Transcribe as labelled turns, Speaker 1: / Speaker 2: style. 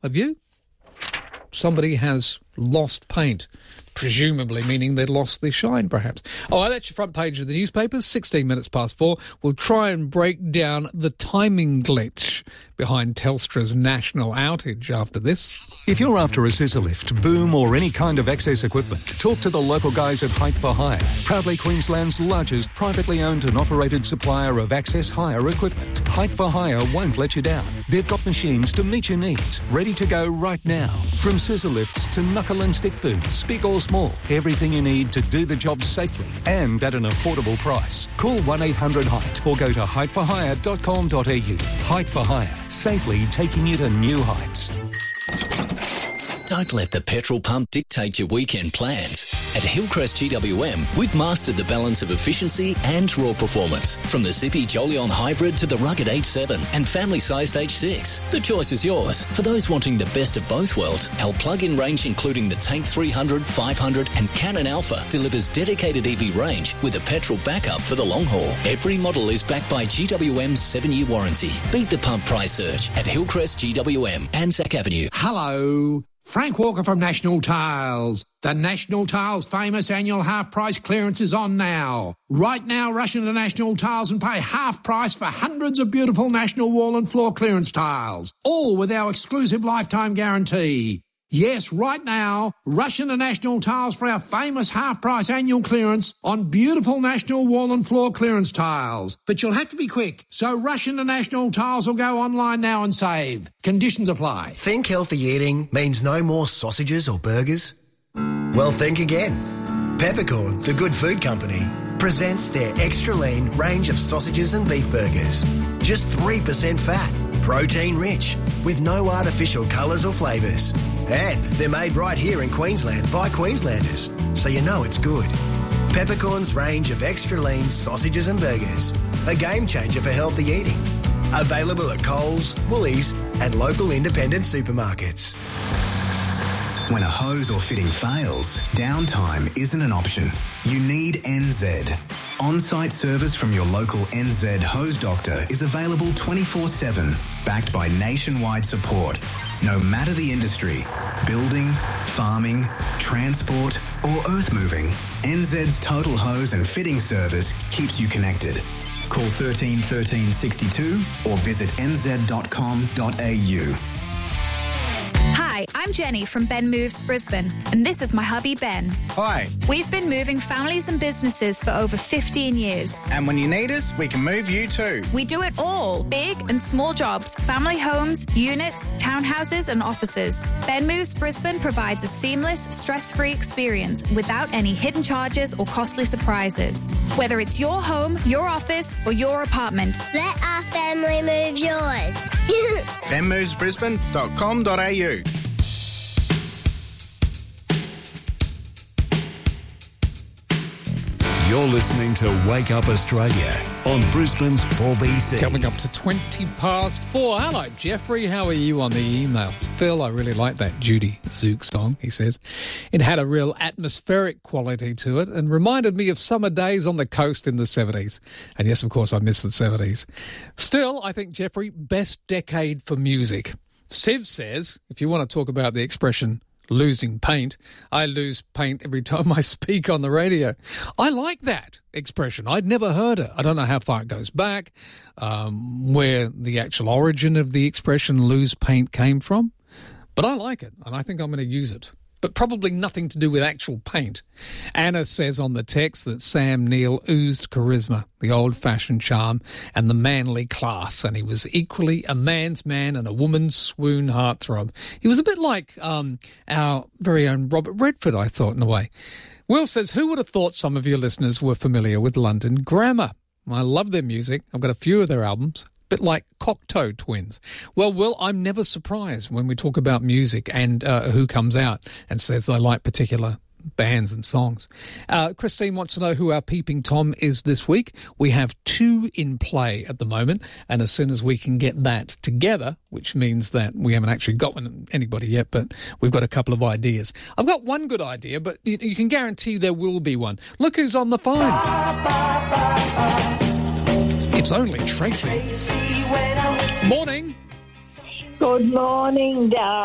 Speaker 1: Have you? Somebody has lost paint, presumably meaning they'd lost their shine, perhaps. Oh, that's your front page of the newspapers, 16 minutes past 4. We'll try and break down the timing glitch behind Telstra's national outage after this.
Speaker 2: If you're after a scissor lift, boom or any kind of access equipment, talk to the local guys at Height for Hire, proudly Queensland's largest privately owned and operated supplier of access hire equipment. Height for Hire won't let you down. They've got machines to meet your needs, ready to go right now. From scissor lifts to knuckle and stick booms, big or small, everything you need to do the job safely and at an affordable price. Call 1-800-HEIGHT or go to heightforhire.com.au. Height for Hire, safely taking you to new heights.
Speaker 3: Don't let the petrol pump dictate your weekend plans. At Hillcrest GWM, we've mastered the balance of efficiency and raw performance. From the zippy Jolion Hybrid to the rugged H7 and family-sized H6. The choice is yours. For those wanting the best of both worlds, our plug-in range including the Tank 300, 500 and Cannon Alpha delivers dedicated EV range with a petrol backup for the long haul. Every model is backed by GWM's 7-year warranty. Beat the pump price surge at Hillcrest GWM, Anzac Avenue.
Speaker 4: Hello. Frank Walker from National Tiles. The National Tiles famous annual half-price clearance is on now. Right now, rush into National Tiles and pay half price for hundreds of beautiful National wall and floor clearance tiles, all with our exclusive lifetime guarantee. Yes, right now, rush into National Tiles for our famous half-price annual clearance on beautiful National wall and floor clearance tiles. But you'll have to be quick, so rush into National Tiles or go online now and save. Conditions apply.
Speaker 5: Think healthy eating means no more sausages or burgers? Well, think again. Peppercorn, the good food company, presents their extra lean range of sausages and beef burgers. Just 3% fat, protein rich, with no artificial colours or flavours. And they're made right here in Queensland by Queenslanders, so you know it's good. Peppercorn's range of extra lean sausages and burgers, a game changer for healthy eating. Available at Coles, Woolies and local independent supermarkets.
Speaker 6: When a hose or fitting fails, downtime isn't an option. You need NZ. On-site service from your local NZ hose doctor is available 24/7, backed by nationwide support. No matter the industry, building, farming, transport or earth moving, NZ's total hose and fitting service keeps you connected. Call 13 13 62 or visit nz.com.au.
Speaker 7: Hi, I'm Jenny from Ben Moves Brisbane, and this is my hubby Ben.
Speaker 8: Hi.
Speaker 7: We've been moving families and businesses for over 15 years.
Speaker 8: And when you need us, we can move you too.
Speaker 7: We do it all, big and small jobs, family homes, units, townhouses and offices. Ben Moves Brisbane provides a seamless, stress-free experience without any hidden charges or costly surprises. Whether it's your home, your office or your apartment.
Speaker 9: Let our family move yours.
Speaker 8: benmovesbrisbane.com.au.
Speaker 10: You're listening to Wake Up Australia on Brisbane's 4BC.
Speaker 1: Coming up to 20 past 4. Hello, Jeffrey. How are you on the emails? Phil, I really like that Judy Zook song, he says. It had a real atmospheric quality to it and reminded me of summer days on the coast in the 70s. And yes, of course, I miss the 70s. Still, I think, Jeffrey, best decade for music. Siv says, if you want to talk about the expression losing paint, I lose paint every time I speak on the radio. I like that expression. I'd never heard it. I don't know how far it goes back, where the actual origin of the expression lose paint came from, but I like it, and I think I'm going to use it. But probably nothing to do with actual paint. Anna says on the text that Sam Neill oozed charisma, the old-fashioned charm, and the manly class, and he was equally a man's man and a woman's swoon heartthrob. He was a bit like our very own Robert Redford, I thought, in a way. Will says, who would have thought some of your listeners were familiar with London Grammar? I love their music. I've got a few of their albums. Bit like Cocteau Twins. Well, Will, I'm never surprised when we talk about music and who comes out and says they like particular bands and songs. Christine wants to know who our Peeping Tom is this week. We have 2 in play at the moment, and as soon as we can get that together, which means that we haven't actually got anybody yet, but we've got a couple of ideas. I've got one good idea, but you can guarantee there will be one. Look who's on the phone. It's only Tracy. Morning.
Speaker 11: Good morning, darling.